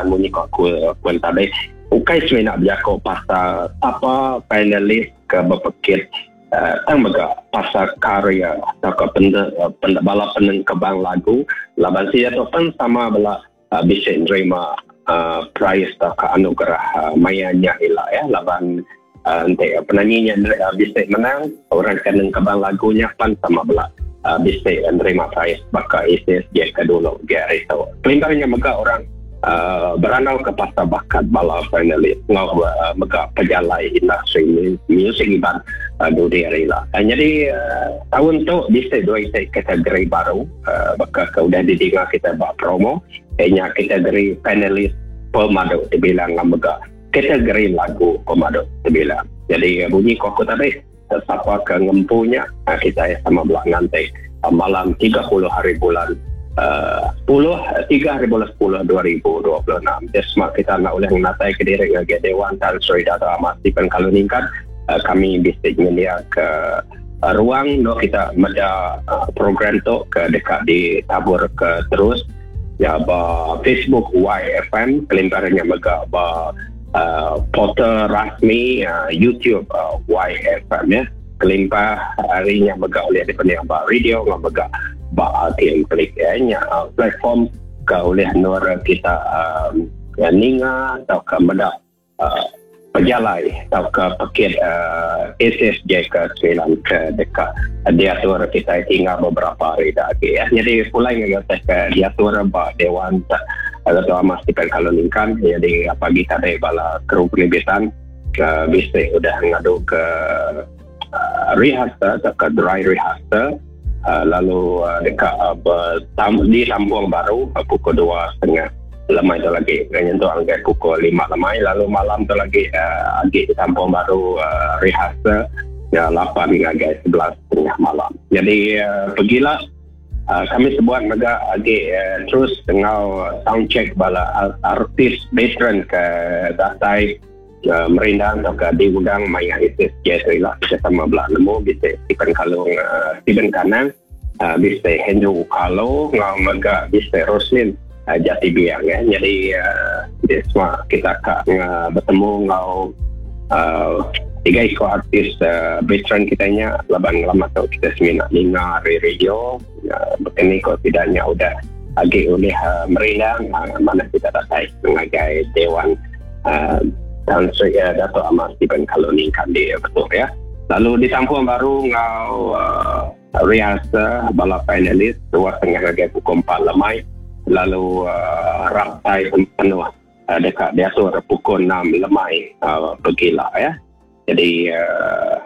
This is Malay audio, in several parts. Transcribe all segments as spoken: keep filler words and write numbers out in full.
dan bunyi kau aku pun tadi ukai semua nak bercakap pasal apa panelis ke berpikir uh, tang baga pasal karya atau ke benda benda bala penengkebang lagu laban sia tu pun sama bala uh, bisa nerima uh, prize atau ke anugerah uh, mayanya ila ya laban uh, nanti penyanyinya uh, bisa menang orang penengkebang lagunya pun sama bala uh, bisa nerima prize baka S S J ke dulu dia itu kelimparnya mega orang Uh, beranau ke pasal bakat bala finalis ngau uh, mega pejalai industri music iban uh, dunia rela. Uh, jadi uh, tahun tu bisa dua kategori baru uh, baka sudah didengar kita buat promo hanya kategori panelis pemadu dibilang mega kategori lagu pemadu dibilang. Jadi uh, bunyi kok tadi siapa ke ngempunya uh, kita sama belak nanti uh, malam tiga puluh hari bulan Uh, sepuluh, tiga hari bulan sepuluh dua ribu dua puluh enam. Jadi kita nak oleh menatai ke diri ke Dewan Tan Sri Dato' Ahmad Stephen Kaluningkan uh, kami bisa media ke uh, ruang no kita meda uh, program tu ke dekat di tabur ke terus ya ba Facebook Y F M kelimparnya mega ba uh, portal rasmi uh, YouTube uh, Y F M ya kelimpah harinya mega oleh daripada ba radio ngam mega ba tim klik ya uh, platform ke oleh nur kita um, ya, ninga atau ke meda uh, pejalai atau ke pakit uh, S S J ke sembilan ke dekat diatur kita tinggal beberapa hari lagi ya jadi pulai ngata ke diatur ba Dewan Dato' Ahmad Stephen Kaluningkan jadi pagi tadi bala kru pelibitan ke bisa sudah ngadu ke uh, rehearsal atau ke dry rehearsal Uh, lalu uh, dekat uh, tam, di Lampung Baru uh, pukul dua setengah lemai tu lagi kemudian tu angkat pukul lima lemai lalu malam tu lagi uh, di Lampung Baru uh, rehearsal ya, lapan hingga sebelas setengah malam jadi uh, pergilah uh, kami sebuah mega agi uh, terus dengan sound check bala artis veteran ke Datai Uh, merindang atau ke diundang maya itu jadi lah kita sama belah nemu bisa Stephen Kalung uh, Stephen Kanan uh, bisa Henjo Kalau ngau mega bisa Roslin uh, Jati Biang ya jadi uh, semua kita kak uh, bertemu ngau uh, tiga ikut artis uh, veteran kitanya laban lama tu kita semina dengar di radio uh, begini kok tidaknya udah lagi oleh uh, merindang uh, mana kita datai sebagai Dewan uh, dan saya Dato' Ahmad Stephen Kaluningkan dia betul ya. Lalu di Lampung Baru ngau uh, rehearsal bala panelis dua setengah lagi pukul empat lemai. Lalu uh, raptai penuh uh, dekat diatur pukul enam lemai uh, pergilah ya. Jadi uh,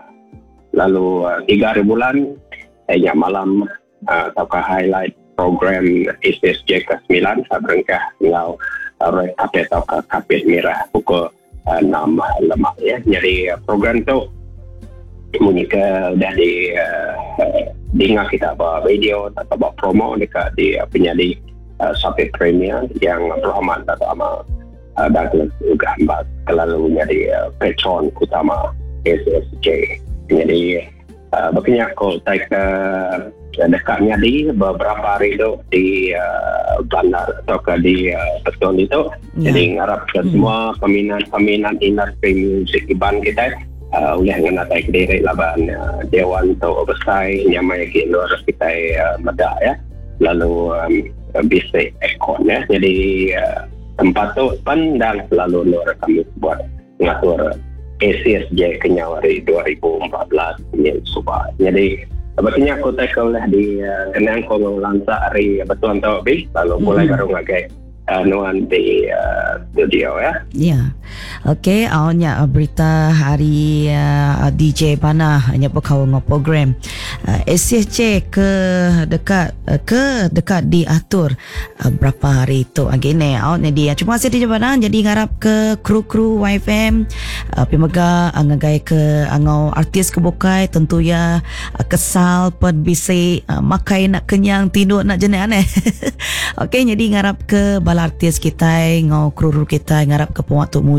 lalu uh, tiga hari bulan eh, malam uh, ataukah highlight program S S J ke sembilan berengkah ngau uh, kapit atau kapit merah pukul enam lemak ya jadi program tu bunyi ke dah di uh, dengar kita buat video atau buat promo dekat di penyanyi uh, Sapit Premier yang berhormat Dato' Ahmad uh, dan juga hamba selalu jadi uh, patron utama S S J jadi uh, begini aku tak uh, dekatnya di beberapa hari itu di uh, bandar atau ke di uh, Peton itu yeah. Jadi ngarap ke hmm. semua peminat-peminat industri musik iban kita uh, oleh mengatai ke diri laban uh, Dewan atau Obersai nyamai ke luar kita uh, medah ya lalu um, bisik ekon ya jadi uh, tempat tu pandang selalu luar kami buat mengatur S S J Kenyawari dua ribu empat belas ini subah jadi sebetulnya aku tak oleh di uh, kenang ko lansa hari betul tau bi lalu mulai mm-hmm. baru ngagai uh, nuan di uh, studio ya. Ya. Okey, awaknya uh, berita hari uh, D J Pana hanya berkau ngau program uh, S S J ke dekat uh, ke dekat diatur uh, berapa hari itu agene awaknya dia. Cuma saya D J Pana jadi ngarap ke kru-kru Y F M uh, pemega uh, ngagai ke angau artis kebukai tentu ya uh, kesal pun bisa uh, makai nak kenyang tidur nak jenis aneh. Okey, jadi ngarap ke bala artis kita ngau kru-kru kita ngarap ke waktu mu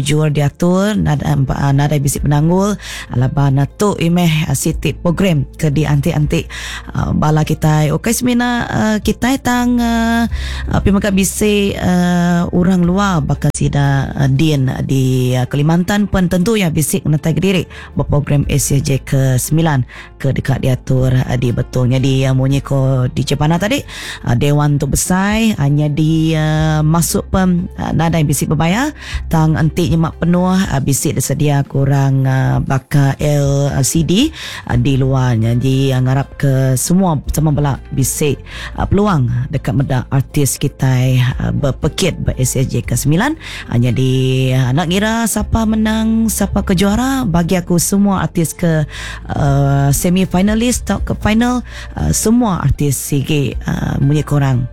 mujur diatur nada uh, nada bisik penanggul alabana tu imeh uh, siti program ke di antik-antik uh, bala kita okay semina uh, kita tang uh, pimaka bisik uh, orang luar bakal sida uh, din di uh, Kalimantan pun tentu ya bisik natai diri berprogram S C J ke sembilan ke dekat diatur uh, di betul jadi uh, munyi ko di Jepana tadi uh, Dewan tu besar hanya di uh, masuk pem uh, nada yang bisik berbayar tang antik nyemak penuh uh, bisik tersedia kurang uh, baka L C D uh, di luar jadi uh, ngarap ke semua sama belak bisik uh, peluang dekat medak artis kita uh, berpekit ber S C J ke sembilan uh, jadi uh, nak kira siapa menang siapa ke juara bagi aku semua artis ke uh, semi finalis atau ke final uh, semua artis sigi uh, punya korang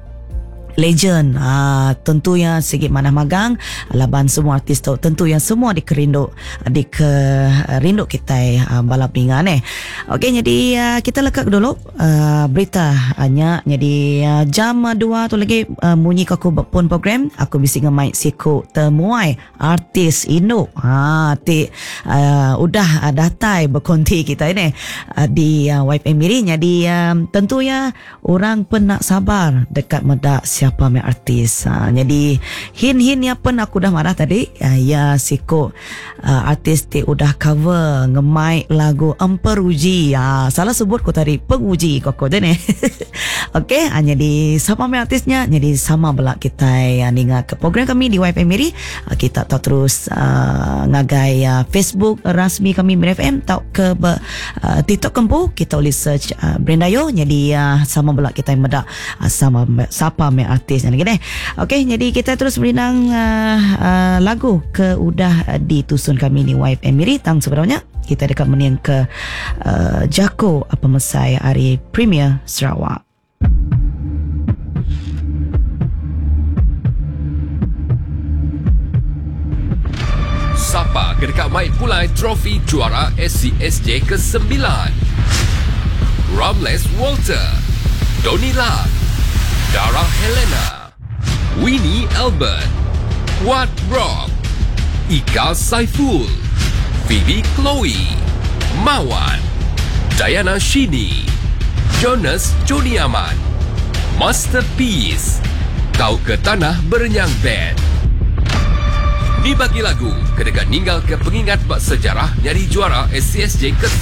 legend ah, tentu yang segi mana magang laban semua artis tu tentu yang semua dikerinduk di ke rindu kita ah, balap ringan eh okey jadi ah, kita lekak dulu ah, berita hanya jadi ah, jam dua tu lagi ah, munyi aku pun program aku bising ngemai siku temuai artis Indo ha ti ah, udah ah, datai berkonti kita ini ah, di ah, Y F M Miri jadi ah, tentu ya orang pun nak sabar dekat medak siapa me artis. Ha, jadi hin-hin ya pun aku dah marah tadi. Ha, ya siko uh, artis ti udah cover ngemai lagu Emperuji. Ha, salah sebut ko tadi penguji koko dene. Okey, ha, jadi siapa me artisnya? Jadi sama belak kita ya, ningat ke program kami di Y F M Miri. Ha, kita tak terus uh, ngagai uh, Facebook rasmi kami Miri F M tau ke uh, TikTok kempu kita boleh search uh, Brendayo. Jadi uh, sama belak kita medak uh, sama siapa me artis lagi deh. Okey, jadi kita terus berinang uh, uh, lagu ke udah uh, ditusun kami ni Y F M Miri tang sebenarnya kita dekat meniang ke uh, Jako apa mesai hari Premier Sarawak. Sapa ke dekat mai pulai trofi juara S C S J ke sembilan. Ramles Walter, Donnie Lam, Dara Helena, Winnie Albert, Wat Rock, Ika Saiful, Phoebe Chloe, Mawan, Diana Shini, Jonas Joni Aman, Masterpiece, Kau ke Tanah Berenyang Band. Dibagi lagu kedekat ninggal ke pengingat bak sejarah nyari juara S C S J ke